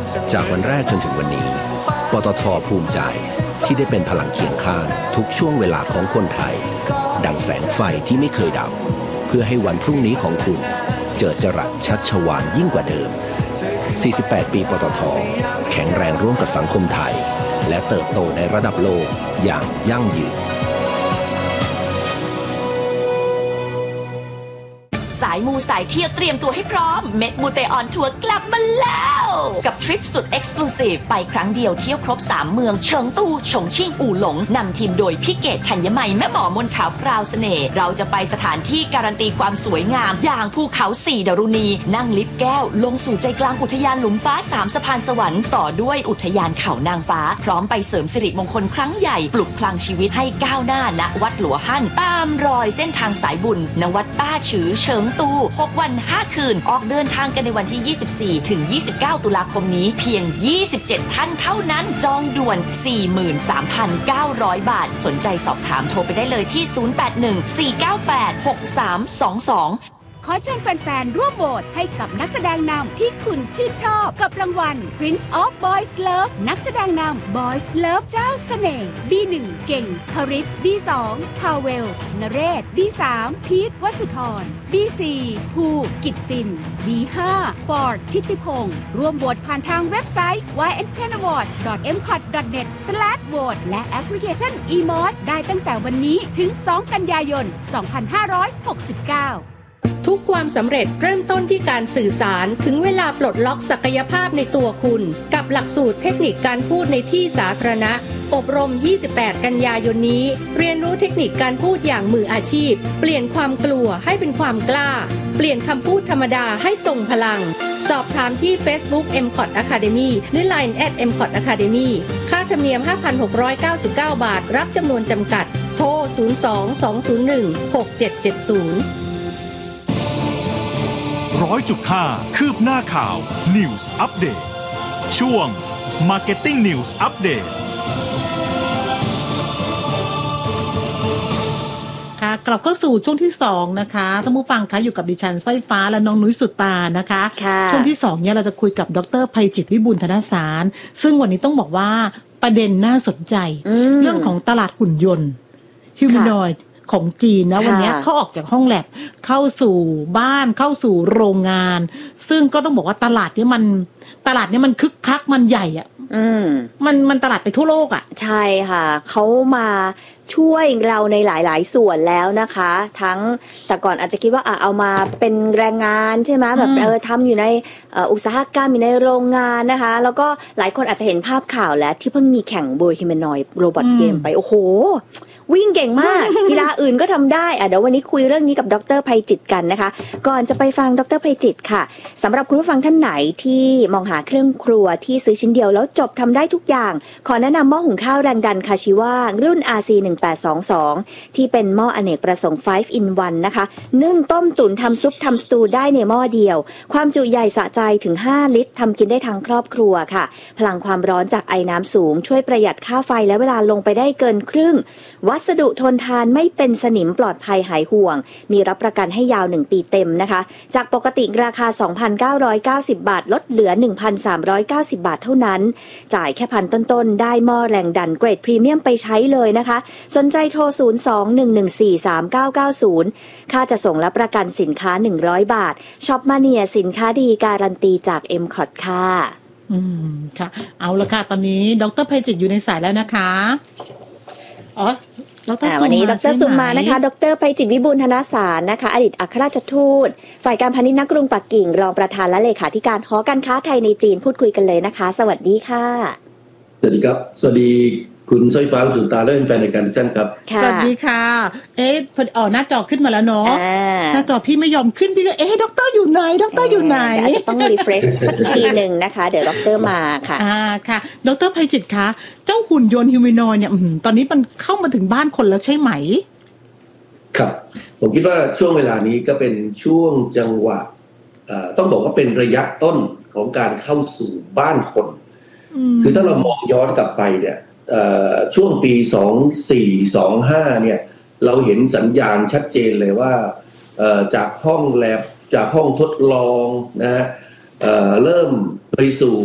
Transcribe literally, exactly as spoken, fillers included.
จากวันแรกจนถึงวันนี้ปตท.ภูมิใจที่ได้เป็นพลังเคียงข้างทุกช่วงเวลาของคนไทยดังแสงไฟที่ไม่เคยดับเพื่อให้วันพรุ่งนี้ของคุณเจิดจรัสชัชวาลยิ่งกว่าเดิมสี่สิบแปดปีปตท.แข็งแรงร่วมกับสังคมไทยและเติบโตในระดับโลกอย่างยั่งยืนสายมูสายเที่ยวเตรียมตัวให้พร้อมเม็ดมูเตออนทัวร์กลับมาแล้วกับทริปสุดเอ็กซ์คลูซีฟไปครั้งเดียวเที่ยวครบสามเมืองเฉิงตูฉงชิ่งอู่หลงนำทีมโดยพี่เกศธัญไมยแม่หมอมนขาวพราวเสน่ห์เราจะไปสถานที่การันตีความสวยงามอย่างภูเขาสี่ดารุณีนั่งลิฟต์แก้วลงสู่ใจกลางอุทยานหลุมฟ้าสามสะพานสวรรค์ต่อด้วยอุทยานเขานางฟ้าพร้อมไปเสริมสิริมงคลครั้งใหญ่ปลุกพลังชีวิตให้ก้าวหน้าณวัดหลัวหั่นตามรอยเส้นทางสายบุญณวัดต้าฉือเฉิงตูหกวันห้าคืนออกเดินทางกันในวันที่ยี่สิบสี่ถึงยี่สิบเก้าตุลาคมนี้เพียงยี่สิบเจ็ดท่านเท่านั้นจองด่วน สี่หมื่นสามพันเก้าร้อย บาทสนใจสอบถามโทรไปได้เลยที่ศูนย์ แปด หนึ่ง สี่ เก้า แปด หก สาม สอง สองขอเชิญแฟนๆร่วมโหวตให้กับนักแสดงนำที่คุณชื่นชอบกับรางวัล Prince of Boys Love นักแสดงนำ Boys Love เจ้าเสน่ห์ บี หนึ่ง เก่งคริส บี สอง พาเวลนเรศ บี สาม พีทวสุธร บี สี่ ภูกิตติน บี ห้า ฟอร์ดทิติพงศ์ร่วมโหวตผ่านทางเว็บไซต์ วาย เอ็น เท็น อวอร์ดส์ ดอท เอ็ม คอท ดอท เน็ต สแลช โหวต และแอปพลิเคชัน อี มอส ได้ตั้งแต่วันนี้ถึงสองกันยายนสองพันห้าร้อยหกสิบเก้าทุกความสำเร็จเริ่มต้นที่การสื่อสารถึงเวลาปลดล็อกศักยภาพในตัวคุณกับหลักสูตรเทคนิคการพูดในที่สาธารณะอบรมยี่สิบแปดกันยายนนี้เรียนรู้เทคนิคการพูดอย่างมืออาชีพเปลี่ยนความกลัวให้เป็นความกล้าเปลี่ยนคำพูดธรรมดาให้ทรงพลังสอบถามที่ Facebook เอ็ม คอท Academy หรือ ไลน์ แอท เอ็ม คอท Academy ค่าธรรมเนียม ห้าพันหกร้อยเก้าสิบเก้า บาทรับจำนวนจำกัดโทรศูนย์ สอง สอง ศูนย์ หนึ่ง หก เจ็ด เจ็ด ศูนย์ร้อยจุดห้า คืบหน้าข่าว News Update ช่วง Marketing News Update ค่ะกลับเข้าสู่ช่วงที่สองนะคะท่านผู้ฟังคะอยู่กับดิฉันสร้อยฟ้าและน้องนุ้ยสุตานะคะช่วงที่สองเนี่ยเราจะคุยกับดร.ไพจิตรวิบูลย์ธนสารซึ่งวันนี้ต้องบอกว่าประเด็นน่าสนใจเรื่องของตลาดหุ่นยนต์ฮิวแมนอยด์ของจีนนะวันนี้เขาออกจากห้องแลบเข้าสู่บ้านเข้าสู่โรงงานซึ่งก็ต้องบอกว่าตลาดนี้มันตลาดนี้มันคึกคักมันใหญ่อ่ะมันมันตลาดไปทั่วโลกอ่ะใช่ค่ะเขามาช่วยเราในหลายๆส่วนแล้วนะคะทั้งแต่ก่อนอาจจะคิดว่าเอามาเป็นแรงงานใช่ไหมแบบเออทำอยู่ในอุตสาหกรรมอยู่ในโรงงานนะคะแล้วก็หลายคนอาจจะเห็นภาพข่าวแล้วที่เพิ่งมีแข่งโบยฮิมานอยโรบอทเกมไปโอ้โหวิ่งเก่งมาก กีฬาอื่นก็ทำได้อ่ะเดี๋ยววันนี้คุยเรื่องนี้กับดร.ไพจิตรกันนะคะก่อนจะไปฟังดร.ไพจิตรค่ะสำหรับคุณผู้ฟังท่านไหนที่มองหาเครื่องครัวที่ซื้อชิ้นเดียวแล้วจบทำได้ทุกอย่างขอแนะนำหม้อหุงข้าวแรงดันคาชิวารุ่น อาร์ ซี หนึ่งแปดสองสองที่เป็นหม้ออเนกประสงค์ five in one นะคะนึ่งต้มตุ๋นทำซุปทำสตูได้ในหม้อเดียวความจุใหญ่สะใจถึงห้าลิตรทำกินได้ทั้งครอบครัวค่ะพลังความร้อนจากไอน้ำสูงช่วยประหยัดค่าไฟและเวลาลงไปได้เกินครึ่งวัสดุทนทานไม่เป็นสนิมปลอดภัยหายห่วงมีรับประกันให้ยาวหนึ่งปีเต็มนะคะจากปกติราคา สองพันเก้าร้อยเก้าสิบ บาทลดเหลือ หนึ่งพันสามร้อยเก้าสิบ บาทเท่านั้นจ่ายแค่พันต้นๆได้หม้อแรงดันเกรดพรีเมียมไปใช้เลยนะคะสนใจโทรศูนย์ สอง หนึ่ง หนึ่ง สี่ สาม เก้า เก้า ศูนย์ค่าจะส่งและประกันสินค้าหนึ่งร้อยบาทช็อปมาเนียสินค้าดีการันตีจาก เอ็ม คอท ค่ะอืมค่ะเอาละค่ะตอนนี้ดร.ไพจิตรอยู่ในสายแล้วนะคะอ๋อวันนี้ดร.สุมานะคะดร.ไพจิตรวิบูลย์ธนสารนะคะอดีตอัครราชทูตฝ่ายการพาณิชย์ณกรุงปักกิ่งรองประธานและเลขาธิการหอการค้าไทยในจีนพูดคุยกันเลยนะคะสวัสดีค่ะสวัสดีครับสวัสดีคุณสร้อยฟ้าสุตาและแฟนในการทุกท่านครับสวัสดีค่ะเอ๊ะพออ๋อหน้าจอขึ้นมาแล้วเนาะหน้าจอพี่ไม่ยอมขึ้นพี่ก็เอ๊ะด็อกเตอร์อยู่ไหนด็อกเตอร์อยู่ไหนอาจจะต้องรีเฟรชสักทีหนึ่งนะคะเดี๋ยวด็อกเตอร์มาค่ะอ่าค่ะดร.ไพจิตรคะเจ้าหุ่นยนต์ฮิวแมนอยด์เนี่ยตอนนี้มันเข้ามาถึงบ้านคนแล้วใช่ไหมครับผมคิดว่าช่วงเวลานี้ก็เป็นช่วงจังหวะต้องบอกว่าเป็นระยะต้นของการเข้าสู่บ้านคนคือถ้าเรามองย้อนกลับไปเนี่ยช่วงปีสองพันสี่ร้อยยี่สิบห้าเนี่ยเราเห็นสัญญาณชัดเจนเลยว่าจากห้องแลบจากห้องทดลองนะฮะเริ่มไปสู่